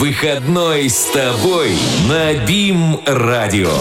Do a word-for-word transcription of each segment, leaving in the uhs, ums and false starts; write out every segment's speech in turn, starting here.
Выходной с тобой на БИМ-радио.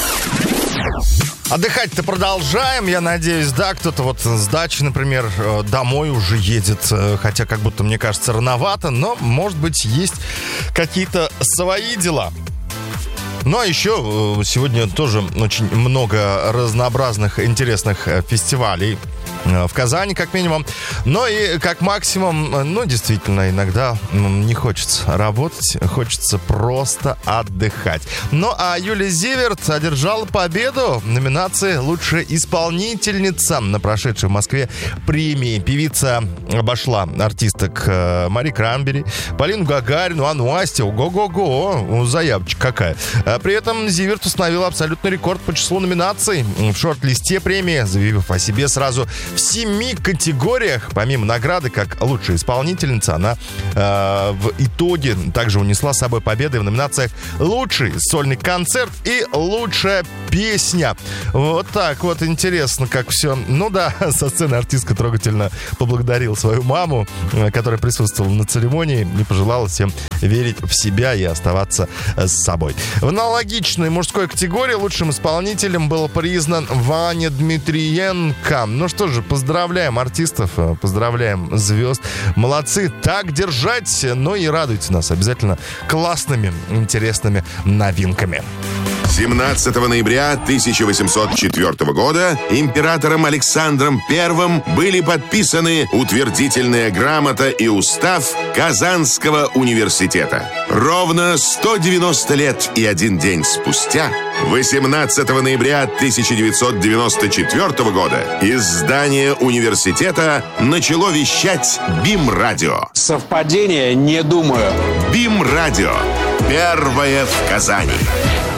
Отдыхать-то продолжаем, я надеюсь, да, кто-то вот с дачи, например, домой уже едет, хотя как будто, мне кажется, рановато, но, может быть, есть какие-то свои дела. Ну, а еще сегодня тоже очень много разнообразных интересных фестивалей в Казани, как минимум. Но и как максимум, ну, действительно, иногда не хочется работать, хочется просто отдыхать. Ну, а Юлия Зиверт одержала победу в номинации «Лучшая исполнительница» на прошедшей в Москве премии. Певица обошла артисток Мари Крамбери, Полину Гагарину, Анну Асти. Ого-го-го, заявочка какая. При этом Зиверт установила абсолютный рекорд по числу номинаций в шорт-листе премии, заявив о себе сразу в семи категориях. Помимо награды как лучшая исполнительница, она э, в итоге также унесла с собой победы в номинациях «Лучший сольный концерт» и «Лучшая песня». Вот так вот интересно, как все. Ну да, со сцены артистка трогательно поблагодарила свою маму, которая присутствовала на церемонии, и пожелала всем верить в себя и оставаться с собой. В аналогичной мужской категории лучшим исполнителем был признан Ваня Дмитриенко. Ну что же, поздравляем артистов, поздравляем звезд. Молодцы, так держать. Ну и радуйте нас обязательно классными, интересными новинками. семнадцатого ноября тысяча восемьсот четвёртого года императором Александром Первым были подписаны утвердительная грамота и устав Казанского университета. Ровно сто девяносто лет и один день спустя, восемнадцатого ноября тысяча девятьсот девяносто четвёртого года, из здания университета начало вещать БИМ-радио. Совпадение? Не думаю. БИМ-радио. Первое в Казани.